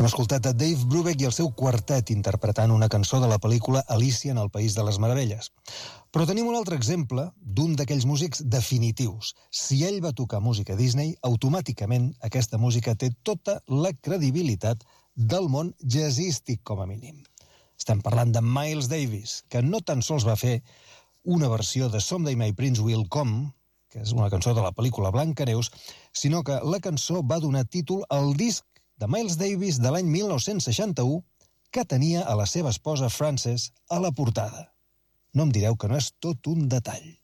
Hem escoltat a Dave Brubeck i el seu quartet interpretant una cançó de la pel·lícula Alícia en el País de les Meravelles. Però tenim un altre exemple d'un d'aquells músics definitius. Si ell va tocar música Disney, automàticament aquesta música té tota la credibilitat del món jazzístic, com a mínim. Estem parlant de Miles Davis, que no tan sols va fer una versió de Someday My Prince Will Come, que és una cançó de la pel·lícula Blancaneus, sinó que la cançó va donar títol al disc de Miles Davis de l'any 1961, que tenia a la seva esposa Frances a la portada. No em direu que no és tot un detall.